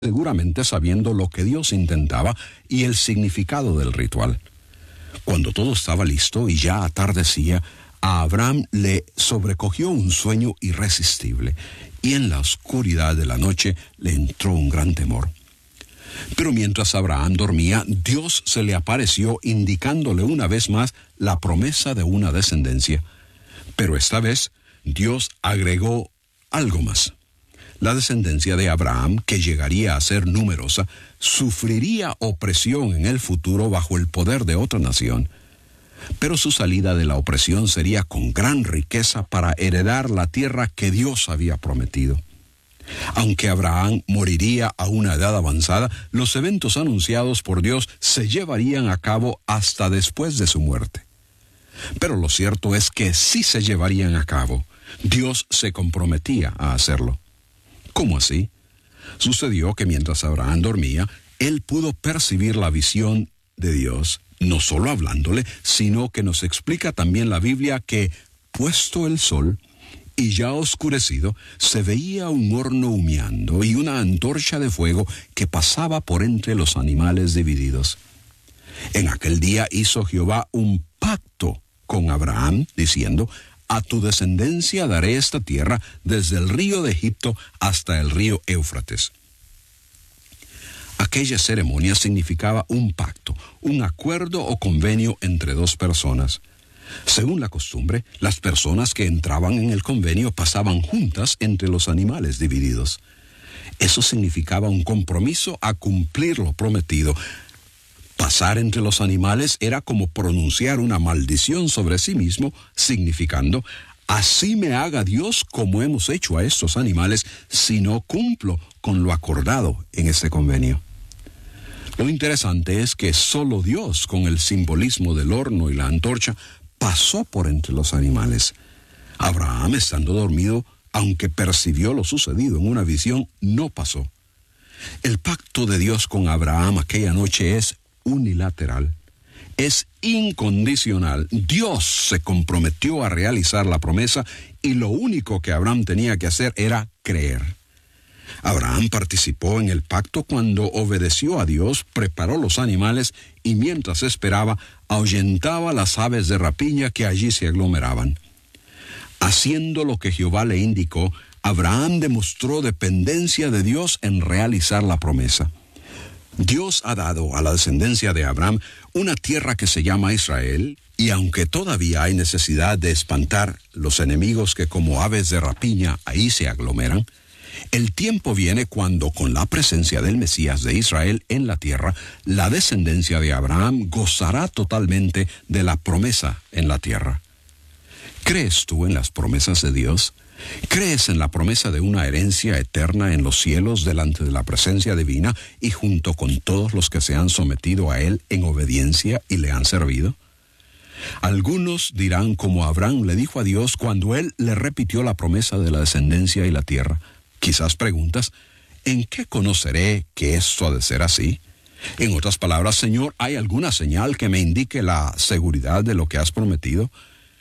seguramente sabiendo lo que Dios intentaba y el significado del ritual. Cuando todo estaba listo y ya atardecía, a Abraham le sobrecogió un sueño irresistible, y en la oscuridad de la noche le entró un gran temor. Pero mientras Abraham dormía, Dios se le apareció indicándole una vez más la promesa de una descendencia. Pero esta vez, Dios agregó algo más. La descendencia de Abraham, que llegaría a ser numerosa, sufriría opresión en el futuro bajo el poder de otra nación. Pero su salida de la opresión sería con gran riqueza para heredar la tierra que Dios había prometido. Aunque Abraham moriría a una edad avanzada, los eventos anunciados por Dios se llevarían a cabo hasta después de su muerte. Pero lo cierto es que sí se llevarían a cabo. Dios se comprometía a hacerlo. ¿Cómo así? Sucedió que mientras Abraham dormía, él pudo percibir la visión de Dios, no solo hablándole, sino que nos explica también la Biblia que, puesto el sol y ya oscurecido, se veía un horno humeando y una antorcha de fuego que pasaba por entre los animales divididos. En aquel día hizo Jehová un pacto con Abraham, diciendo: a tu descendencia daré esta tierra desde el río de Egipto hasta el río Éufrates. Aquella ceremonia significaba un pacto, un acuerdo o convenio entre dos personas. Según la costumbre, las personas que entraban en el convenio pasaban juntas entre los animales divididos. Eso significaba un compromiso a cumplir lo prometido. Pasar entre los animales era como pronunciar una maldición sobre sí mismo, significando: así me haga Dios como hemos hecho a estos animales si no cumplo con lo acordado en ese convenio. Lo interesante es que solo Dios, con el simbolismo del horno y la antorcha, pasó por entre los animales. Abraham, estando dormido, aunque percibió lo sucedido en una visión, no pasó. El pacto de Dios con Abraham aquella noche es unilateral, es incondicional. Dios se comprometió a realizar la promesa y lo único que Abraham tenía que hacer era creer. Abraham participó en el pacto cuando obedeció a Dios, preparó los animales y mientras esperaba, ahuyentaba las aves de rapiña que allí se aglomeraban. Haciendo lo que Jehová le indicó, Abraham demostró dependencia de Dios en realizar la promesa. Dios ha dado a la descendencia de Abraham una tierra que se llama Israel, y aunque todavía hay necesidad de espantar los enemigos que como aves de rapiña ahí se aglomeran, el tiempo viene cuando, con la presencia del Mesías de Israel en la tierra, la descendencia de Abraham gozará totalmente de la promesa en la tierra. ¿Crees tú en las promesas de Dios? ¿Crees en la promesa de una herencia eterna en los cielos delante de la presencia divina y junto con todos los que se han sometido a Él en obediencia y le han servido? Algunos dirán como Abraham le dijo a Dios cuando Él le repitió la promesa de la descendencia y la tierra. Quizás preguntas: ¿en qué conoceré que esto ha de ser así? En otras palabras, Señor, ¿hay alguna señal que me indique la seguridad de lo que has prometido?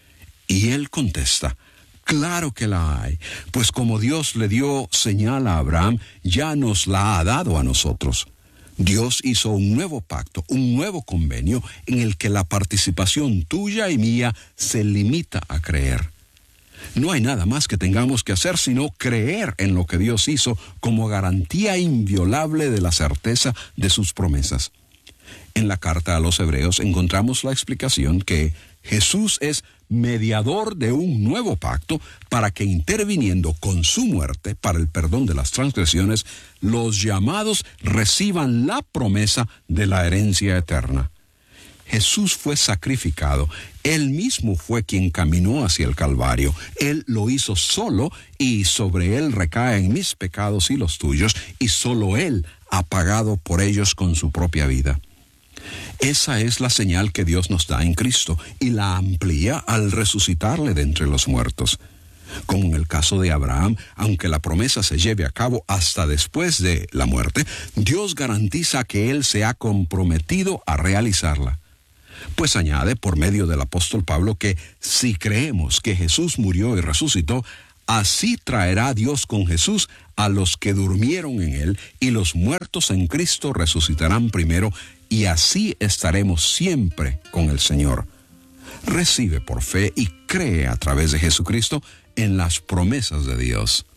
Y Él contesta: claro que la hay, pues como Dios le dio señal a Abraham, ya nos la ha dado a nosotros. Dios hizo un nuevo pacto, un nuevo convenio en el que la participación tuya y mía se limita a creer. No hay nada más que tengamos que hacer sino creer en lo que Dios hizo como garantía inviolable de la certeza de sus promesas. En la carta a los Hebreos encontramos la explicación que Jesús es mediador de un nuevo pacto para que, interviniendo con su muerte para el perdón de las transgresiones, los llamados reciban la promesa de la herencia eterna. Jesús fue sacrificado. Él mismo fue quien caminó hacia el Calvario. Él lo hizo solo y sobre Él recaen mis pecados y los tuyos, y solo Él ha pagado por ellos con su propia vida. Esa es la señal que Dios nos da en Cristo y la amplía al resucitarle de entre los muertos. Como en el caso de Abraham, aunque la promesa se lleve a cabo hasta después de la muerte, Dios garantiza que Él se ha comprometido a realizarla. Pues añade por medio del apóstol Pablo que si creemos que Jesús murió y resucitó, Así traerá Dios con Jesús a los que durmieron en Él, y los muertos en Cristo resucitarán primero, y así estaremos siempre con el Señor. Recibe por fe y cree a través de Jesucristo en las promesas de Dios.